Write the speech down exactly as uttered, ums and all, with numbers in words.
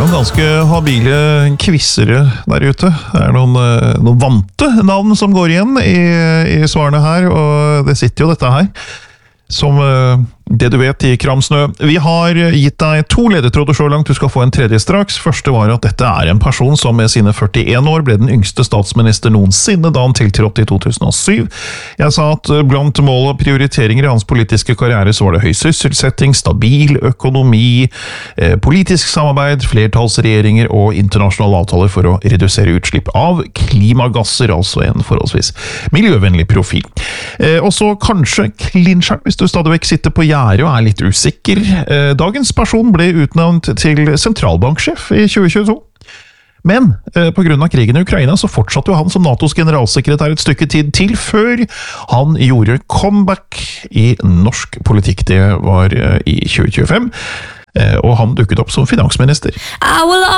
noen ganske habile quizere der ute. Det er noen, noen vante navn som går igjen i, i svarene her, og det sitter jo dette her som det du vet i Kramsnø. Vi har gitt deg to ledetråder så langt, du skal få en tredje straks. Første var at dette er en person som med sine førtien år ble den yngste statsminister noensinne da han tiltrådte i to tusen og syv. Jeg sa at blant mål og prioriteringer i hans politiske karriere så var det høy sysselsetting, stabil økonomi, eh, politisk samarbeid, flertallsregjeringer og internasjonale avtaler for å redusere utslipp av klimagasser, altså en forholdsvis miljøvennlig profil. Eh, og så kanskje klinsjeren, hvis du stadig vekk sitter på gjerdet og er litt usikker. Dagens person ble utnevnt til sentralbanksjef i tjue tjueto. Men eh, på grunn av krigen i Ukraina så fortsatte jo han som NATOs generalsekretær et stykke tid til før han gjorde comeback i norsk politikk. Det var eh, i tjue tjuefem, eh, og han dukket opp som finansminister.